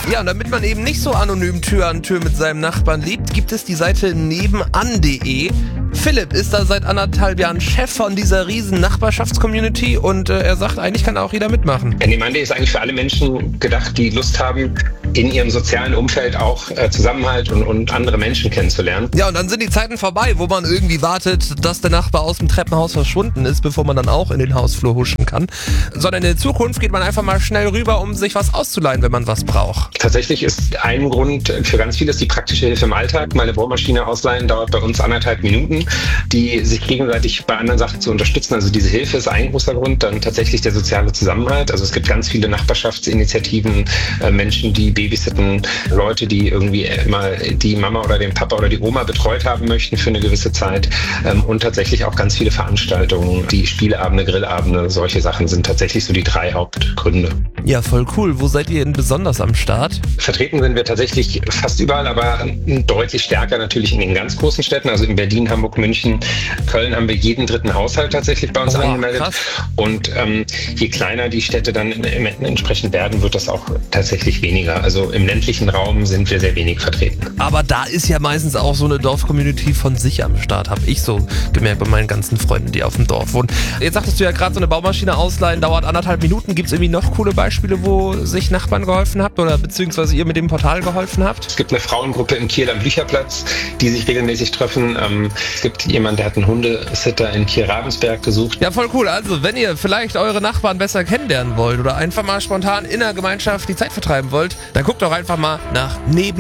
Ja, und damit man eben nicht so anonym Tür an Tür mit seinem Nachbarn lebt, gibt es die Seite nebenan.de. Philipp ist da seit 1,5 Jahren Chef von dieser riesen Nachbarschaftscommunity und er sagt, eigentlich kann auch jeder mitmachen. Nebenan.de ist eigentlich für alle Menschen gedacht, die Lust haben, in ihrem sozialen Umfeld auch Zusammenhalt und andere Menschen kennenzulernen. Ja, und dann sind die Zeiten vorbei, wo man irgendwie wartet, dass der Nachbar aus dem Treppenhaus verschwunden ist, bevor man dann auch in den Hausflur huschen kann. Sondern in der Zukunft geht man einfach mal schnell rüber, um sich was auszuleihen, wenn man was braucht. Tatsächlich ist ein Grund für ganz vieles die praktische Hilfe im Alltag. Meine Bohrmaschine ausleihen dauert bei uns 1,5 Minuten, die sich gegenseitig bei anderen Sachen zu unterstützen. Also diese Hilfe ist ein großer Grund. Dann tatsächlich der soziale Zusammenhalt. Also es gibt ganz viele Nachbarschaftsinitiativen, Menschen, die babysitten, Leute, die irgendwie mal die Mama oder den Papa oder die Oma betreut haben möchten für eine gewisse Zeit. Und tatsächlich auch ganz viele Veranstaltungen, die Spieleabende, Grillabende, solche Sachen sind tatsächlich so die 3 Hauptgründe. Ja, voll cool. Wo seid ihr denn besonders am Start? Vertreten sind wir tatsächlich fast überall, aber deutlich stärker natürlich in den ganz großen Städten. Also in Berlin, Hamburg, München, Köln haben wir jeden 3. Haushalt tatsächlich bei uns angemeldet. Krass. Und je kleiner die Städte dann entsprechend werden, wird das auch tatsächlich weniger. Also im ländlichen Raum sind wir sehr wenig vertreten. Aber da ist ja meistens auch so eine Dorfcommunity von sich am Start, habe ich so gemerkt bei meinen ganzen Freunden, die auf dem Dorf wohnen. Jetzt sagtest du ja gerade, so eine Baumaschine ausleihen dauert 1,5 Minuten. Gibt es irgendwie noch coole Beispiele, wo sich Nachbarn geholfen habt oder beziehungsweise ihr mit dem Portal geholfen habt? Es gibt eine Frauengruppe in Kiel am Blücherplatz, die sich regelmäßig treffen. Es gibt jemanden, der hat einen Hundesitter in Kiel-Ravensberg gesucht. Ja, voll cool. Also, wenn ihr vielleicht eure Nachbarn besser kennenlernen wollt oder einfach mal spontan in der Gemeinschaft die Zeit vertreiben wollt, dann guckt doch einfach mal nach nebenan.de.